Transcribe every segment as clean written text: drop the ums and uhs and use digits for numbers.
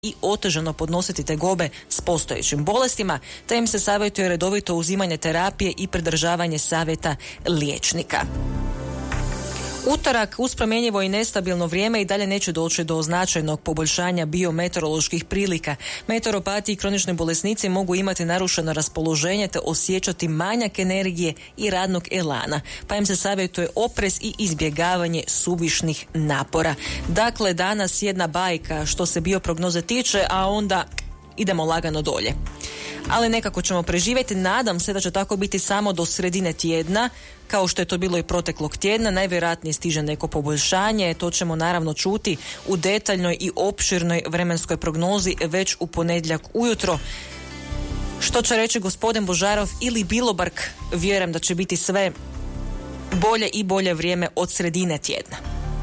i otežano podnositi tegobe s postojećim bolestima, te im se savjetuje redovito uzimanje terapije i pridržavanje savjeta liječnika. Utorak, uz promjenjivo i nestabilno vrijeme, i dalje neće doći do značajnog poboljšanja biometeoroloških prilika. Meteoropati i kronični bolesnici mogu imati narušeno raspoloženje te osjećati manjak energije i radnog elana, pa im se savjetuje oprez i izbjegavanje suvišnih napora. Dakle, danas jedna bajka što se bioprognoze tiče, a onda idemo lagano dolje. Ali nekako ćemo preživjeti, nadam se da će tako biti samo do sredine tjedna, kao što je to bilo i proteklog tjedna. Najvjerojatnije stiže neko poboljšanje, to ćemo naravno čuti u detaljnoj i opširnoj vremenskoj prognozi već u ponedjeljak ujutro. Što će reći gospodin Božarov ili Bilobrk, vjerujem da će biti sve bolje i bolje vrijeme od sredine tjedna.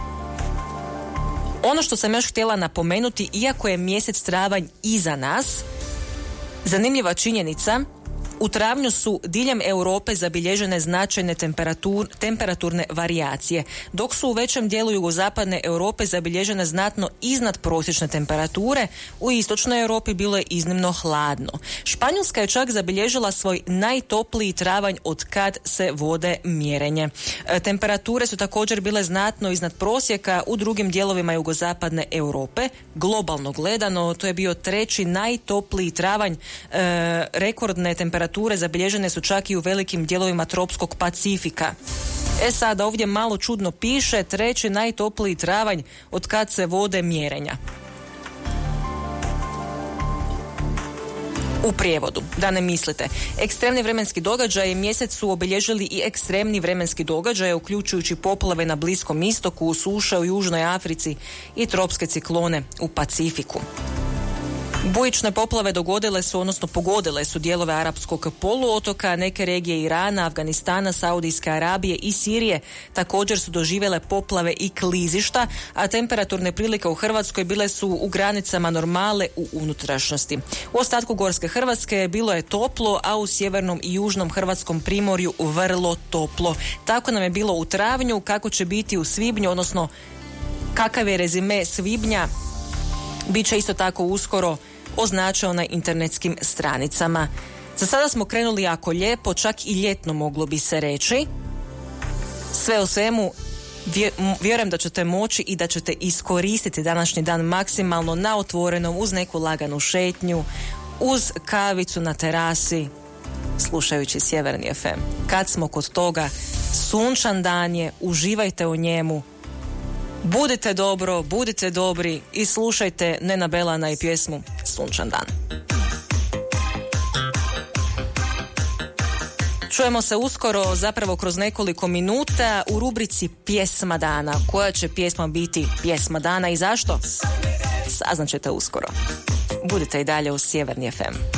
Ono što sam još htjela napomenuti, iako je mjesec travanj iza nas, zanimljiva činjenica, u travnju su diljem Europe zabilježene značajne temperaturne varijacije, dok su u većem dijelu jugozapadne Europe zabilježene znatno iznad prosječne temperature. U istočnoj Europi bilo je iznimno hladno. Španjolska je čak zabilježila svoj najtopliji travanj od kad se vode mjerenje. Temperature su također bile znatno iznad prosjeka u drugim dijelovima jugozapadne Europe. Globalno gledano, to je bio treći najtopliji travanj. Rekordne temperature zabilježene su čak i u velikim dijelovima tropskog Pacifika. Sada ovdje malo čudno piše, treći najtopliji travanj od kad se vode mjerenja. U prijevodu, da ne mislite, ekstremni vremenski događaji mjesec su obilježili i ekstremni vremenski događaje, uključujući poplave na Bliskom istoku, suše u Južnoj Africi i tropske ciklone u Pacifiku. Bujične poplave pogodile su dijelove arapskog poluotoka, neke regije Irana, Afganistana, Saudijske Arabije i Sirije također su doživjele poplave i klizišta, a temperaturne prilike u Hrvatskoj bile su u granicama normale u unutrašnjosti. U ostatku gorske Hrvatske bilo je toplo, a u sjevernom i južnom hrvatskom primorju vrlo toplo. Tako nam je bilo u travnju, kako će biti u svibnju, odnosno kakav je rezime svibnja, bit će isto tako uskoro označeno na internetskim stranicama. Za sada smo krenuli jako lijepo, čak i ljetno moglo bi se reći. Sve u svemu, vjerujem da ćete moći i da ćete iskoristiti današnji dan maksimalno na otvorenom, uz neku laganu šetnju, uz kavicu na terasi, slušajući Sjeverni FM. Kad smo kod toga, sunčan dan je, uživajte u njemu. Budite dobro, budite dobri i slušajte Nena Belana i pjesmu Sunčan dan. Čujemo se uskoro, zapravo kroz nekoliko minuta, u rubrici Pjesma dana. Koja će pjesma biti pjesma dana i zašto? Saznaćete uskoro. Budite i dalje u Sjeverni FM.